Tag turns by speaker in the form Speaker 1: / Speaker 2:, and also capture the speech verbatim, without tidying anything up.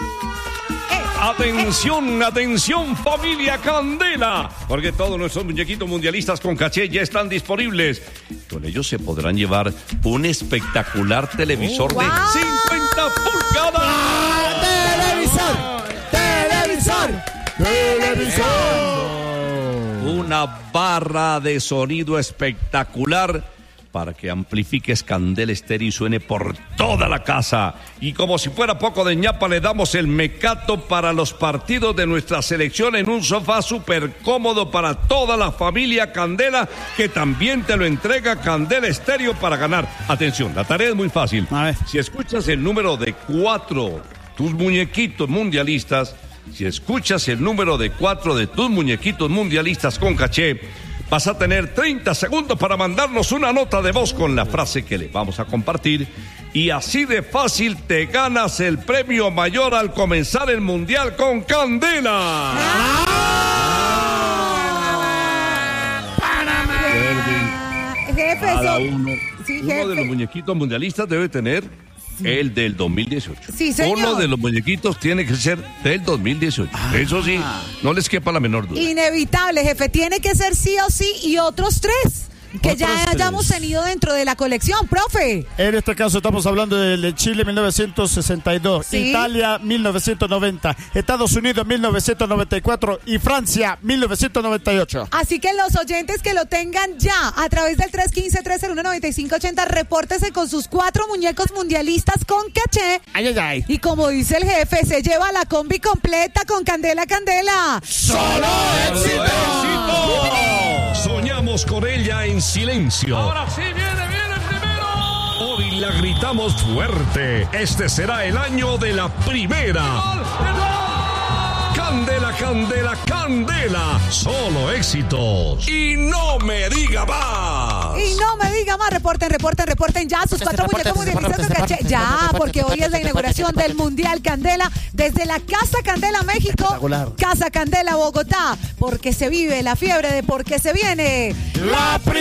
Speaker 1: Atención, atención familia Candela, porque todos nuestros muñequitos mundialistas con caché ya están disponibles. Con ellos se podrán llevar un espectacular televisor oh, wow. de cincuenta pulgadas.
Speaker 2: ¡Televisor! ¡Televisor! ¡Televisor!
Speaker 1: Una barra de sonido espectacular para que amplifiques Candela Estéreo y suene por toda la casa. Y como si fuera poco de ñapa, le damos el mecato para los partidos de nuestra selección en un sofá súper cómodo para toda la familia Candela, que también te lo entrega Candela Estéreo para ganar. Atención, la tarea es muy fácil.
Speaker 2: A ver.
Speaker 1: Si escuchas el número de cuatro, tus muñequitos mundialistas, si escuchas el número de cuatro de tus muñequitos mundialistas con caché, vas a tener treinta segundos para mandarnos una nota de voz con la frase que le vamos a compartir. Y así de fácil te ganas el premio mayor al comenzar el Mundial con Candela.
Speaker 3: Jefe,
Speaker 1: Cada uno,
Speaker 3: sí,
Speaker 1: uno
Speaker 3: jefe.
Speaker 1: de los muñequitos mundialistas debe tener sí. el del dos mil dieciocho.
Speaker 3: Sí, señor.
Speaker 1: Uno de los muñequitos tiene que ser del dos mil dieciocho. Ah. Eso sí, no les quepa la menor duda.
Speaker 3: Inevitable, jefe. Tiene que ser sí o sí y otros tres que ya tres. hayamos tenido dentro de la colección, profe.
Speaker 2: En este caso estamos hablando de Chile mil novecientos sesenta y dos, ¿sí? Italia mil novecientos noventa, Estados Unidos mil novecientos noventa y cuatro y Francia mil novecientos noventa y ocho.
Speaker 3: Así que los oyentes que lo tengan ya a través del tres uno cinco, tres cero uno, nueve cinco ocho cero, repórtese con sus cuatro muñecos mundialistas con caché.
Speaker 2: Ay, ay, ay.
Speaker 3: Y como dice el jefe, se lleva la combi completa con Candela Candela.
Speaker 2: ¡Solo éxito!
Speaker 1: éxito! Soñamos con ella en silencio.
Speaker 4: Ahora sí, viene, viene primero.
Speaker 1: Hoy la gritamos fuerte. Este será el año de la primera.
Speaker 4: ¡Gol! ¡Gol!
Speaker 1: Candela, Candela, Candela. Solo éxitos. Y no me diga más.
Speaker 3: Y no me diga más. Reporten, reporten, reporten ya sus cuatro muñecos mundialistas con caché. Ya, porque hoy es la inauguración del Mundial Candela desde la Casa Candela México. Casa Candela Bogotá. Porque se vive la fiebre de porque se viene
Speaker 2: la primera.